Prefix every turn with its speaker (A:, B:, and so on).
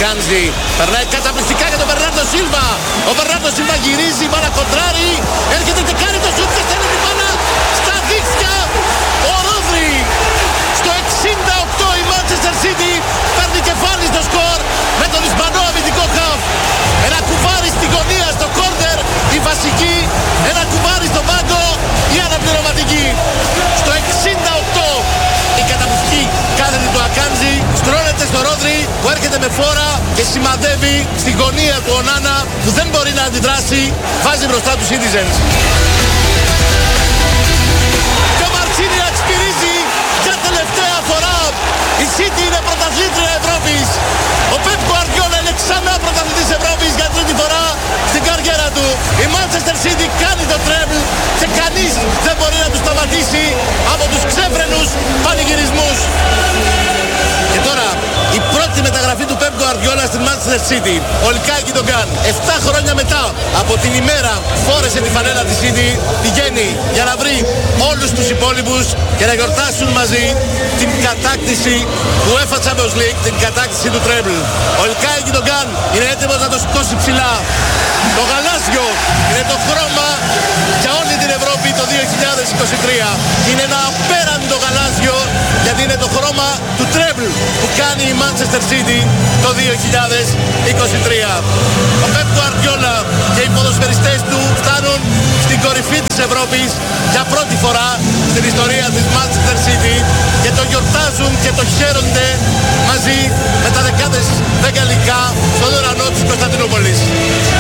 A: Ακάνζη περνάει καταπληκτικά για τον Μπερνάρντο Σίλβα. Ο Μπερνάρντο Σίλβα γυρίζει, η μπάλα κοντράρει. Έρχεται και κάνει το σουτ και στέλνει την μπάλα στα δίχτυα. Ο Ρόδρυ στο 68 η Manchester City παίρνει κεφάλι στο σκορ με τον Ισπανό αμυντικό χαφ. Ένα κουβάρι στη γωνία στο κόρνερ η βασική. Ένα κουβάρι στο πάγκο η αναπληρωματική. Στο 68 η καταπληκτική κάθετη του Ακάνζη στρώνεται στο Ρόδρυ που έρχεται με φόρα και σημαδεύει στη γωνία του Ονάνα που δεν μπορεί να αντιδράσει. Βάζει μπροστά του Citizens. Και ο Μαρτσίνιακ στηρίζει για τελευταία φορά. Η City είναι πρωταθλήτρια Ευρώπης. Ο Πεπ Γκουαρδιόλα είναι ξανά πρωταθλητής Ευρώπης για τρίτη φορά στην καριέρα του. Η Manchester City κάνει το τρέμπλ και κανείς δεν μπορεί να τους σταματήσει από τους ξέφρενους πανηγυρισμούς. Και τώρα η πρώτη μεταγραφή του Πεπ Γκουαρδιόλα στην Manchester City. Ο Ilkay Gündoğan 7 χρόνια μετά από την ημέρα που φόρεσε τη φανέλα της City πηγαίνει για να βρει όλους τους υπόλοιπους και να γιορτάσουν μαζί την κατάκτηση του UEFA Champions League, την κατάκτηση του treble. Ο Ilkay Gündoğan είναι έτοιμος να το σηκώσει ψηλά. Το γαλάζιο είναι το χρώμα για όλη την Ευρώπη το 2023. Είναι ένα απέραντο γαλάζιο γιατί είναι το χρώμα του treble που κάνει η Manchester City το 2023. Ο Pep Guardiola και οι ποδοσφαιριστές του φτάνουν στην κορυφή της Ευρώπης για πρώτη φορά στην ιστορία της Manchester City και το γιορτάζουν και το χαίρονται μαζί με τα δεκάδες δεκαλικά στον ουρανό της Κωνσταντινούπολης.